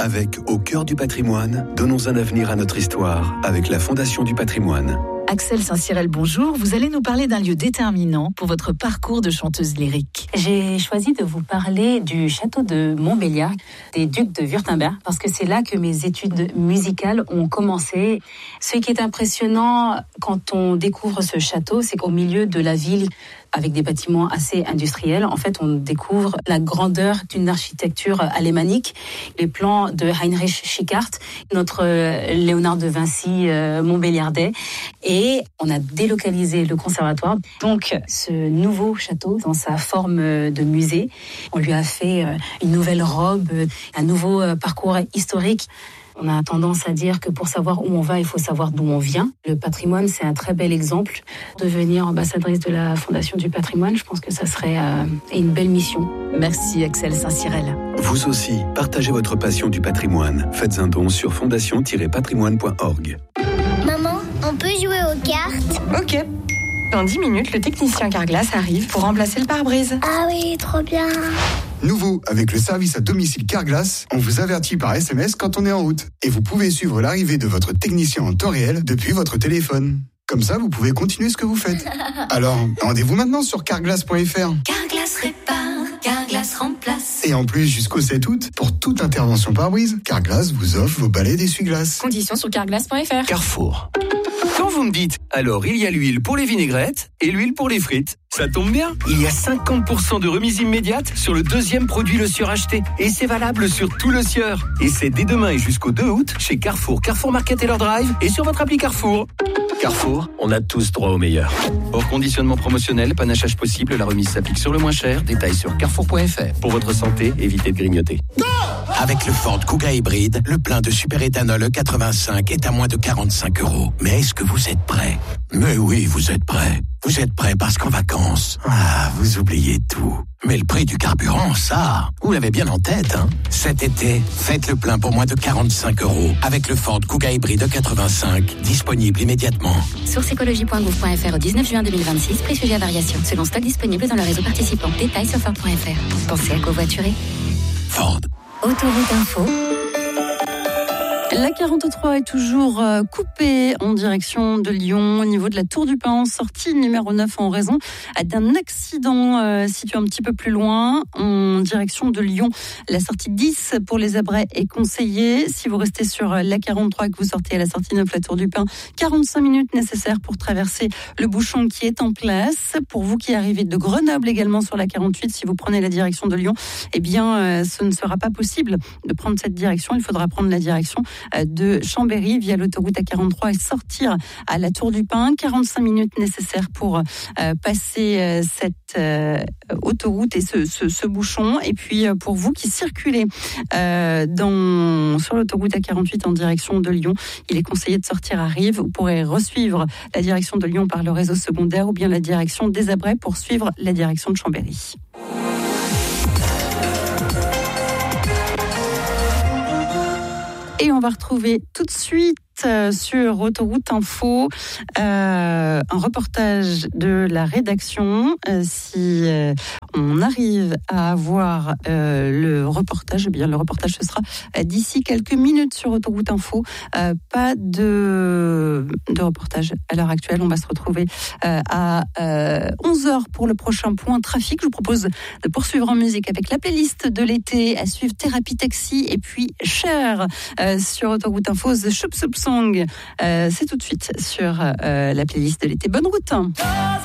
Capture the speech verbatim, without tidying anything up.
Avec Au cœur du patrimoine, donnons un avenir à notre histoire avec la Fondation du patrimoine. Axelle Saint-Cyrel, bonjour. Vous allez nous parler d'un lieu déterminant pour votre parcours de chanteuse lyrique. J'ai choisi de vous parler du château de Montbéliard, des ducs de Wurtemberg, parce que c'est là que mes études musicales ont commencé. Ce qui est impressionnant quand on découvre ce château, c'est qu'au milieu de la ville, avec des bâtiments assez industriels, en fait, on découvre la grandeur d'une architecture alémanique, les plans de Heinrich Schickhardt, notre Léonard de Vinci euh, montbéliardais, et on a délocalisé le conservatoire. Donc, ce nouveau château, dans sa forme de musée, on lui a fait une nouvelle robe, un nouveau parcours historique. On a tendance à dire que pour savoir où on va, il faut savoir d'où on vient. Le patrimoine, c'est un très bel exemple. Devenir ambassadrice de la Fondation du patrimoine, je pense que ça serait euh, une belle mission. Merci Axelle Saint-Cyrel. Vous aussi, partagez votre passion du patrimoine. Faites un don sur fondation tiret patrimoine point org. Maman, on peut jouer aux cartes? Ok. Dans dix minutes, le technicien Carglass arrive pour remplacer le pare-brise. Ah oui, trop bien. Nouveau, avec le service à domicile Carglass, on vous avertit par S M S quand on est en route. Et vous pouvez suivre l'arrivée de votre technicien en temps réel depuis votre téléphone. Comme ça, vous pouvez continuer ce que vous faites. Alors, rendez-vous maintenant sur carglass point f r. Carglass répare, Carglass remplace. Et en plus, jusqu'au sept août, pour toute intervention pare-brise, Carglass vous offre vos balais d'essuie-glace. Conditions sur carglass point f r. Carrefour. Quand vous me dites, alors il y a l'huile pour les vinaigrettes et l'huile pour les frites. Ça tombe bien, il y a cinquante pour cent de remise immédiate sur le deuxième produit Le Sieur acheté. Et c'est valable sur tout Le Sieur. Et c'est dès demain et jusqu'au deux août chez Carrefour, Carrefour Market et leur drive et sur votre appli Carrefour. Carrefour, on a tous droit au meilleur. Hors conditionnement promotionnel, panachage possible, la remise s'applique sur le moins cher. Détails sur carrefour point f r. Pour votre santé, évitez de grignoter. Avec le Ford Kuga hybride, le plein de superéthanol E quatre-vingt-cinq est à moins de quarante-cinq euros. Mais est-ce que vous êtes prêts? Mais oui, vous êtes prêts. Vous êtes prêts parce qu'en vacances, ah, vous oubliez tout. Mais le prix du carburant, ça, vous l'avez bien en tête, hein. Cet été, faites le plein pour moins de quarante-cinq euros avec le Ford Kuga hybride E quatre-vingt-cinq, disponible immédiatement. Source écologie point gouv point f r au dix-neuf juin deux mille vingt-six, prix sujet à variation, selon stock disponible dans le réseau participant. Détails sur ford point f r. Pensez à covoiturer. Ford. Autoroute Info. La quarante-trois est toujours coupée en direction de Lyon, au niveau de la Tour du Pin, sortie numéro neuf en raison d'un accident euh, situé un petit peu plus loin, en direction de Lyon. La sortie dix pour les Abrets est conseillée. Si vous restez sur la quarante-trois et que vous sortez à la sortie neuf, la Tour du Pin, quarante-cinq minutes nécessaires pour traverser le bouchon qui est en place. Pour vous qui arrivez de Grenoble également sur la quarante-huit, si vous prenez la direction de Lyon, eh bien, euh, ce ne sera pas possible de prendre cette direction. Il faudra prendre la direction de Chambéry via l'autoroute A quarante-trois et sortir à la Tour du Pin. quarante-cinq minutes nécessaires pour euh, passer euh, cette euh, autoroute et ce, ce, ce bouchon. Et puis euh, pour vous qui circulez euh, dans, sur l'autoroute A quarante-huit en direction de Lyon, il est conseillé de sortir à Rive. Vous pourrez resuivre la direction de Lyon par le réseau secondaire ou bien la direction des Abrets pour suivre la direction de Chambéry. Et on va retrouver tout de suite euh, sur Autoroute Info euh, un reportage de la rédaction. Euh, si euh, on arrive à avoir euh, le reportage, eh bien le reportage ce sera euh, d'ici quelques minutes sur Autoroute Info. Euh, pas de, de reportage à l'heure actuelle. On va se retrouver euh, à euh, onze heures pour le prochain point trafic. Je vous propose de poursuivre en musique avec la playlist de l'été, à suivre Thérapie Taxi et puis Cher euh, sur Autoroute Info, The Chop Sup Song. Euh, c'est tout de suite sur euh, la playlist de l'été. Bonne route.